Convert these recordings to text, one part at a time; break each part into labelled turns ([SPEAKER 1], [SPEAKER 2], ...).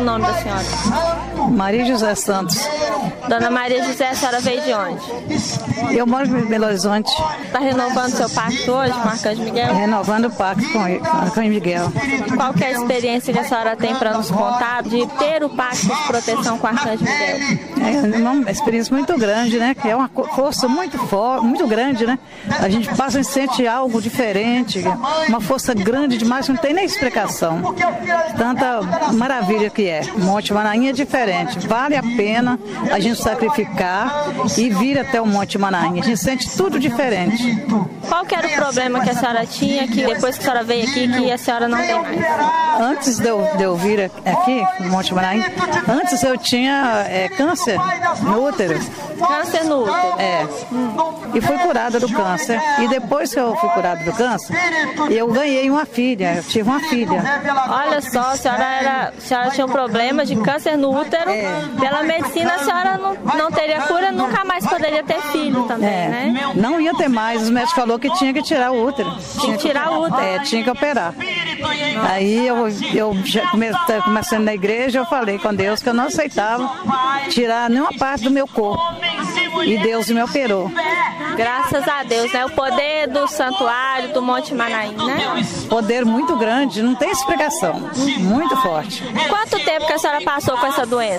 [SPEAKER 1] nome da senhora?
[SPEAKER 2] Maria José Santos.
[SPEAKER 1] Dona Maria José, a senhora veio de onde?
[SPEAKER 2] Eu moro em Belo Horizonte.
[SPEAKER 1] Está renovando seu pacto hoje com o Arcanjo Miguel?
[SPEAKER 2] Renovando o pacto com o Arcanjo Miguel.
[SPEAKER 1] Qual que é a experiência que a senhora tem para nos contar de ter o pacto de proteção com o Arcanjo Miguel?
[SPEAKER 2] É uma experiência muito grande, né? Que é uma força muito forte, muito grande, né? A gente passa e sente algo diferente, uma força grande demais, não tem nem explicação. Tanta maravilha que é. Monte Manaim é diferente. Vale a pena a gente sacrificar e vir até o Monte Manaim. A gente sente tudo diferente.
[SPEAKER 1] Qual que era o problema que a senhora tinha, que depois que a senhora veio aqui, que a senhora não tem mais?
[SPEAKER 2] Antes de eu vir aqui, no Monte Manaim, antes eu tinha câncer no útero.
[SPEAKER 1] Câncer no útero?
[SPEAKER 2] É. E fui curada do câncer. E depois que eu fui curada do câncer, eu ganhei uma filha. Eu tive uma filha.
[SPEAKER 1] Olha só, a senhora tinha um problema de câncer no útero. Pela medicina, a senhora não teria cura, nunca mais poderia ter filho também, né?
[SPEAKER 2] Não ia ter mais. Os médicos falaram que tinha que tirar o útero.
[SPEAKER 1] Tinha que tirar o útero?
[SPEAKER 2] Tinha que operar. Aí eu já começando na igreja, eu falei com Deus que eu não aceitava tirar nenhuma parte do meu corpo. E Deus me operou.
[SPEAKER 1] Graças a Deus, né? O poder do santuário, do Monte Manaim, né?
[SPEAKER 2] Poder muito grande, não tem explicação. Muito forte.
[SPEAKER 1] Quanto tempo que a senhora passou com essa doença?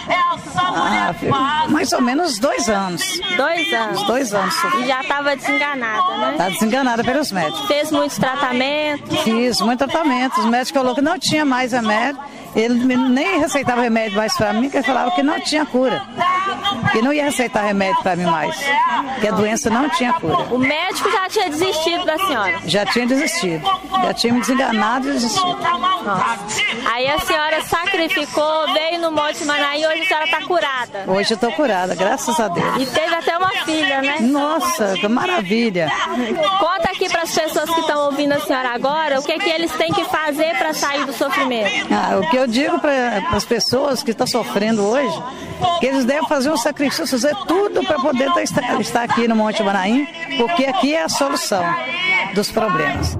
[SPEAKER 2] Mais ou menos 2 anos.
[SPEAKER 1] 2 anos?
[SPEAKER 2] 2 anos.
[SPEAKER 1] E já estava desenganada, né?
[SPEAKER 2] Está desenganada pelos médicos.
[SPEAKER 1] Fez muitos tratamentos?
[SPEAKER 2] Fiz muitos tratamentos. Os médicos falaram que não tinha mais remédio. Ele nem receitava remédio mais para mim, porque ele falava que não tinha cura. Que não ia receitar remédio para mim mais. Que a doença não tinha cura.
[SPEAKER 1] O médico já tinha desistido da senhora?
[SPEAKER 2] Já tinha desistido. Já tinha me desenganado e desistido.
[SPEAKER 1] Nossa. Aí a senhora sacrificou, veio no Monte Manaim e hoje a senhora está curada?
[SPEAKER 2] Hoje eu estou curada, graças a Deus.
[SPEAKER 1] E teve até uma filha, né?
[SPEAKER 2] Nossa, que maravilha.
[SPEAKER 1] Conta aqui para as pessoas que estão ouvindo a senhora agora, o que é que eles têm que fazer para sair do sofrimento?
[SPEAKER 2] O que eu digo para as pessoas que estão sofrendo hoje, que eles devem fazer um sacrifício, fazer tudo para poder estar aqui no Monte Manaim, porque aqui é a solução dos problemas.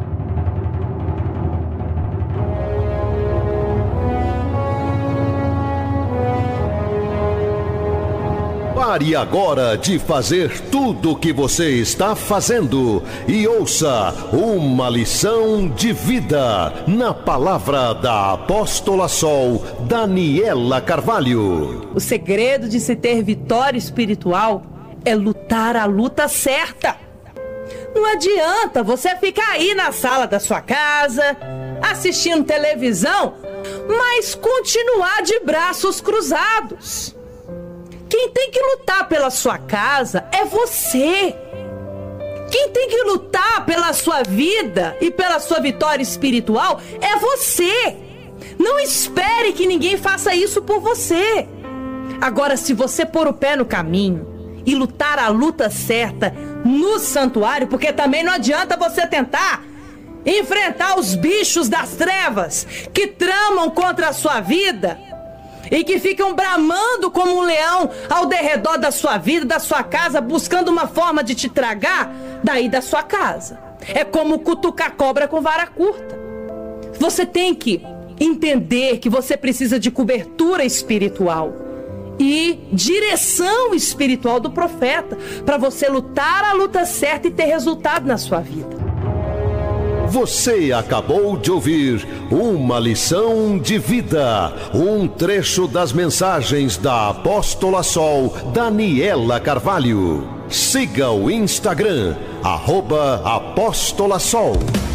[SPEAKER 3] Pare agora de fazer tudo o que você está fazendo e ouça uma lição de vida na palavra da Apóstola Sol Daniela Carvalho.
[SPEAKER 4] O segredo de se ter vitória espiritual é lutar a luta certa. Não adianta você ficar aí na sala da sua casa, assistindo televisão, mas continuar de braços cruzados. Quem tem que lutar pela sua casa é você. Quem tem que lutar pela sua vida e pela sua vitória espiritual é você. Não espere que ninguém faça isso por você. Agora, se você pôr o pé no caminho e lutar a luta certa no santuário, porque também não adianta você tentar enfrentar os bichos das trevas que tramam contra a sua vida e que ficam bramando como um leão ao derredor da sua vida, da sua casa, buscando uma forma de te tragar daí da sua casa. É como cutucar cobra com vara curta. Você tem que entender que você precisa de cobertura espiritual e direção espiritual do profeta para você lutar a luta certa e ter resultado na sua vida.
[SPEAKER 3] Você acabou de ouvir uma lição de vida, um trecho das mensagens da Apóstola Sol Daniela Carvalho. Siga o Instagram, @Apóstola Sol.